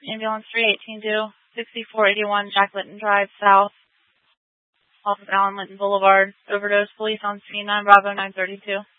Ambulance 318-2, 6481 Jack Linton Drive, South, off of Allen Linton Boulevard. Overdose, police on scene, 9 Bravo 932.